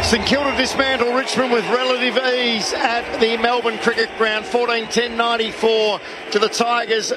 St Kilda dismantle Richmond with relative ease at the Melbourne Cricket Ground. 14-10-94 to the Tigers,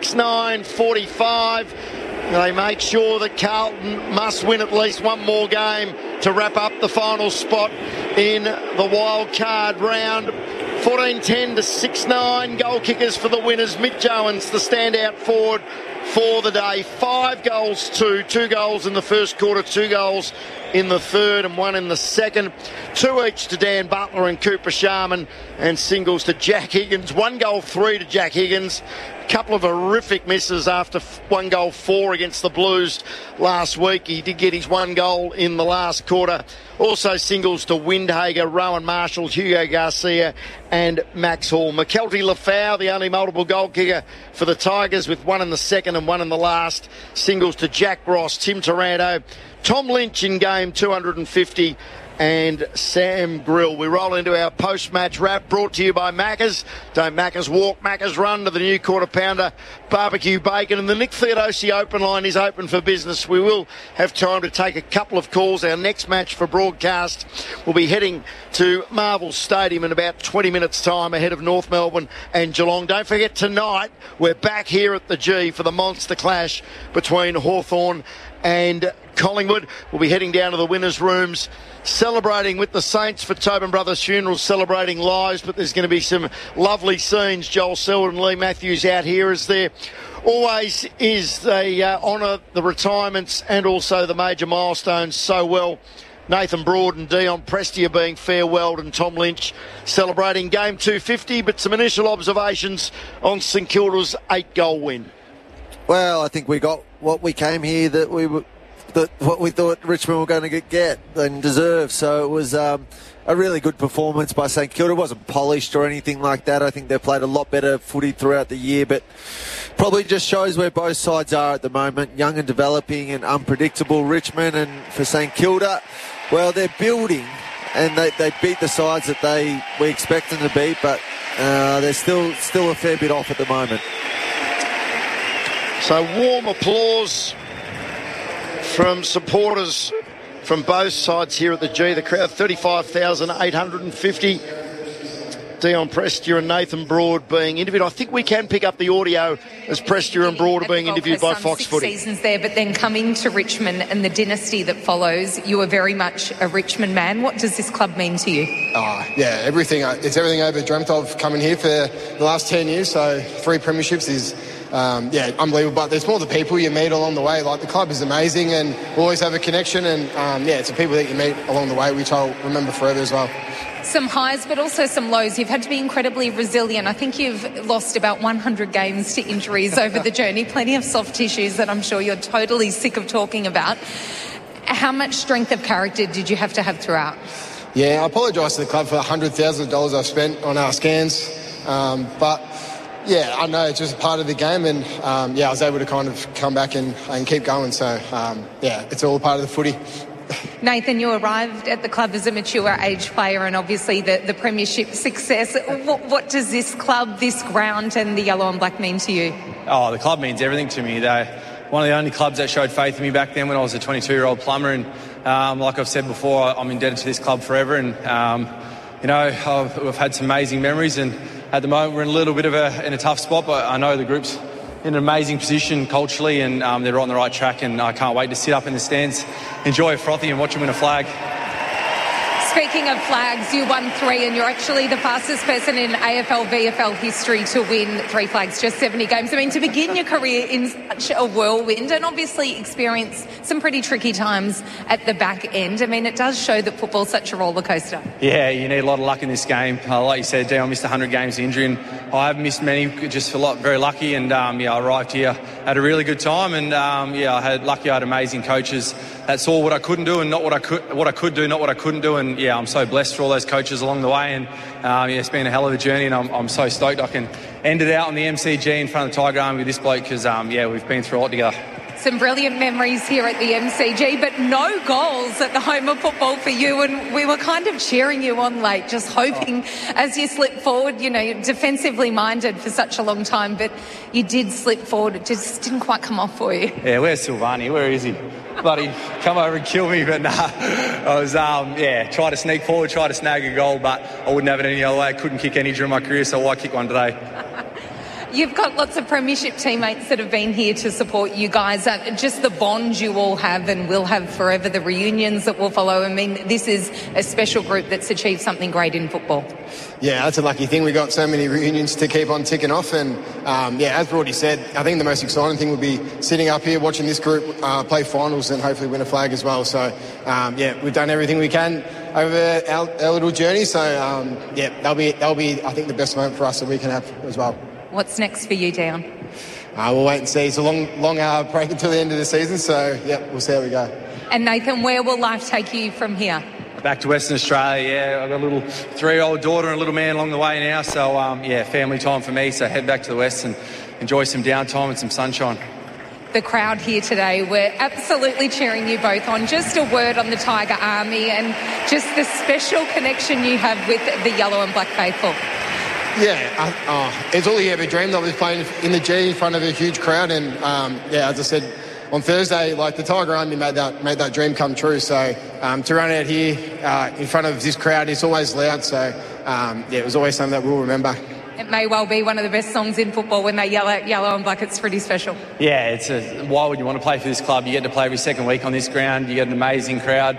6-9-45. They make sure that Carlton must win at least one more game to wrap up the final spot in the wild card round. 14-10 to 6-9. Goal kickers for the winners. Mitch Owens, the standout forward for the day. 5 goals, 2 goals in the first quarter, 2 goals in the third and 1 in the second. 2 each to Dan Butler and Cooper Sharman, and singles to Jack Higgins. 1 goal, 3 to Jack Higgins. A couple of horrific misses after 1 goal, 4 against the Blues last week. He did get his 1 goal in the last quarter. Also singles to Windhager, Rowan Marshall, Hugo Garcia and Max Hall. McKelty Lafau, the only multiple goal kicker for the Tigers, with 1 in the second and 1 in the last. Singles to Jack Ross, Tim Taranto, Tom Lynch in game 250 and Sam Grill. We roll into our post-match wrap, brought to you by Macca's. Don't Macca's walk, Macca's run to the new quarter pounder barbecue bacon. And the Nick Theodosi open line is open for business. We will have time to take a couple of calls. Our next match for broadcast will be heading to Marvel Stadium in about 20 minutes' time, ahead of North Melbourne and Geelong. Don't forget, tonight we're back here at the G for the monster clash between Hawthorn and Collingwood. We'll be heading down to the winners' rooms, celebrating with the Saints for Tobin Brothers Funerals, celebrating lives, but there's going to be some lovely scenes. Joel Selwood and Lee Matthews out here, as there always is. They honour the retirements and also the major milestones so well. Nathan Broad and Dion Prestia being farewelled, and Tom Lynch celebrating game 250, but some initial observations on St Kilda's 8-goal win. Well, I think we got what we came here what we thought Richmond were going to get and deserve. So it was a really good performance by St Kilda. It wasn't polished or anything like that. I think they've played a lot better footy throughout the year, but probably just shows where both sides are at the moment. Young and developing and unpredictable Richmond, and for St Kilda, well, they're building and they beat the sides that we expect them to beat, but they're still a fair bit off at the moment. So warm applause from supporters from both sides here at the G. The crowd, 35,850. Dion Prestia and Nathan Broad being interviewed. I think we can pick up the audio as Prestia and Broad are being interviewed by Fox Footy. 6 seasons there, but then coming to Richmond and the dynasty that follows, you are very much a Richmond man. What does this club mean to you? Yeah, everything. It's everything I ever dreamt of coming here for the last 10 years. So 3 premierships is unbelievable. But there's more the people you meet along the way. Like, the club is amazing, and we'll always have a connection. And it's the people that you meet along the way, which I'll remember forever as well. Some highs, but also some lows. You've had to be incredibly resilient. I think you've lost about 100 games to injuries over the journey. Plenty of soft tissues that I'm sure you're totally sick of talking about. How much strength of character did you have to have throughout? Yeah, I apologise to the club for the $100,000 I've spent on our scans. But yeah, I know it's just part of the game, and I was able to kind of come back and keep going. So it's all part of the footy. Nathan, you arrived at the club as a mature age player, and obviously the premiership success. What does this club, this ground and the yellow and black mean to you? The club means everything to me. They're one of the only clubs that showed faith in me back then when I was a 22-year-old plumber, and like I've said before, I'm indebted to this club forever. And we've had some amazing memories, and at the moment we're in a little bit of in a tough spot, but I know the group's in an amazing position culturally, and they're on the right track, and I can't wait to sit up in the stands, enjoy a frothy and watch them win a flag. Speaking of flags, you won 3, and you're actually the fastest person in AFL, VFL history to win 3 flags, just 70 games. I mean, to begin your career in such a whirlwind and obviously experience some pretty tricky times at the back end. I mean, it does show that football's such a roller coaster. Yeah, you need a lot of luck in this game. Like you said, I missed 100 games of injury, and I have missed many, just very lucky. And I arrived here at a really good time, and I had amazing coaches that saw what I couldn't do and not what I could do, not what I couldn't do. And I'm so blessed for all those coaches along the way, and it's been a hell of a journey, and I'm so stoked I can end it out on the MCG in front of the Tiger Army with this bloke, because we've been through a lot together. Some brilliant memories here at the MCG, but no goals at the home of football for you, and we were kind of cheering you on late, just hoping as you slip forward, you're defensively minded for such a long time, but you did slip forward. It just didn't quite come off for you. Yeah, where's Silvani? Where is he? bloody come over and kill me. But nah, I was, try to sneak forward, try to snag a goal, but I wouldn't have it any other way. I couldn't kick any during my career, so why kick one today? You've got lots of premiership teammates that have been here to support you guys. Just the bond you all have and will have forever, the reunions that will follow. I mean, this is a special group that's achieved something great in football. Yeah, that's a lucky thing. We got so many reunions to keep on ticking off. And, as Brody said, I think the most exciting thing would be sitting up here watching this group play finals and hopefully win a flag as well. So, we've done everything we can over our little journey. So, that'll be, I think, the best moment for us that we can have as well. What's next for you, Dion? We'll wait and see. It's a long break until the end of the season, so, we'll see how we go. And, Nathan, where will life take you from here? Back to Western Australia, I've got a little 3-year-old daughter and a little man along the way now, so, family time for me, so head back to the West and enjoy some downtime and some sunshine. The crowd here today were absolutely cheering you both on. Just a word on the Tiger Army and just the special connection you have with the yellow and black faithful. Yeah, it's all you ever dreamed of, is playing in the G in front of a huge crowd. And, as I said, on Thursday, the Tiger Army made that dream come true. So to run out here in front of this crowd, it's always loud. So, it was always something that we'll remember. It may well be one of the best songs in football when they yell out yellow and black. It's pretty special. Yeah, why would you want to play for this club? You get to play every second week on this ground. You get an amazing crowd.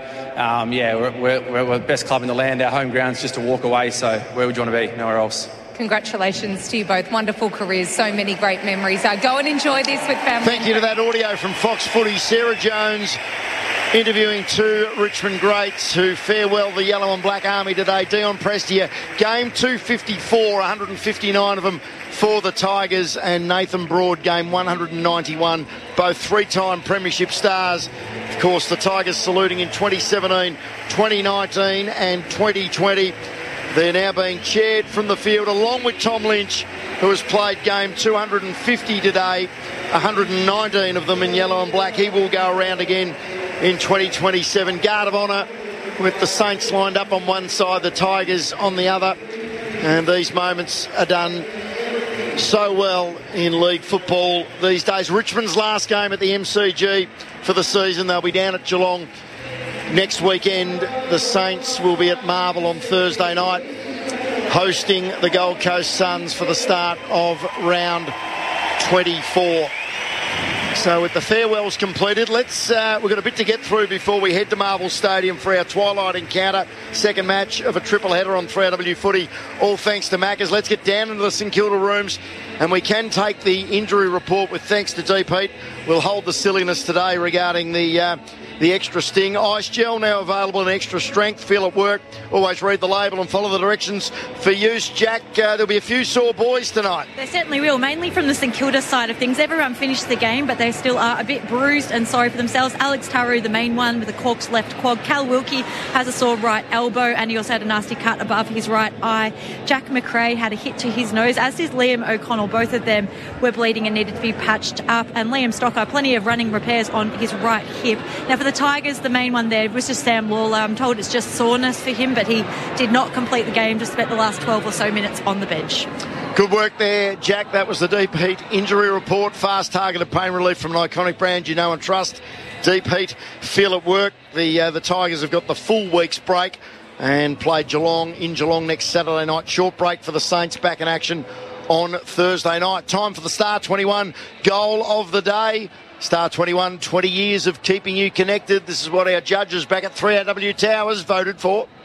We're the best club in the land. Our home ground's just a walk away. So where would you want to be? Nowhere else. Congratulations to you both. Wonderful careers, so many great memories. Go and enjoy this with family. Thank you to that audio from Fox Footy. Sarah Jones interviewing two Richmond greats who farewell the Yellow and Black Army today. Dion Prestia, game 254, 159 of them for the Tigers, and Nathan Broad, game 191, both three-time premiership stars. Of course, the Tigers saluting in 2017, 2019 and 2020. They're now being chaired from the field along with Tom Lynch, who has played game 250 today, 119 of them in yellow and black. He will go around again in 2027. Guard of honour with the Saints lined up on one side, the Tigers on the other. And these moments are done so well in league football these days. Richmond's last game at the MCG for the season. They'll be down at Geelong next weekend. The Saints will be at Marvel on Thursday night, hosting the Gold Coast Suns for the start of round 24. So with the farewells completed, we've got a bit to get through before we head to Marvel Stadium for our twilight encounter. Second match of a triple header on 3AW Footy, all thanks to Maccas. Let's get down into the St Kilda rooms, and we can take the injury report with thanks to Deep Heat. We'll hold the silliness today regarding the extra sting. Ice gel now available in extra strength. Feel at work. Always read the label and follow the directions for use. Jack, there'll be a few sore boys tonight. They certainly will, mainly from the St Kilda side of things. Everyone finished the game, but they still are a bit bruised and sorry for themselves. Alex Taru, the main one, with a corks left quad. Cal Wilkie has a sore right elbow, and he also had a nasty cut above his right eye. Jack McRae had a hit to his nose, as did Liam O'Connell. Both of them were bleeding and needed to be patched up. And Liam Stocker, plenty of running repairs on his right hip. Now for the Tigers, the main one there was just Sam Lawler. I'm told it's just soreness for him, but he did not complete the game, just spent the last 12 or so minutes on the bench. Good work there, Jack. That was the Deep Heat injury report. Fast targeted pain relief from an iconic brand you know and trust. Deep Heat, feel at work. The Tigers have got the full week's break and play Geelong in Geelong next Saturday night. Short break for the Saints, back in action on Thursday night. Time for the Star 21 goal of the day. Star 21, 20 years of keeping you connected. This is what our judges back at 3AW Towers voted for.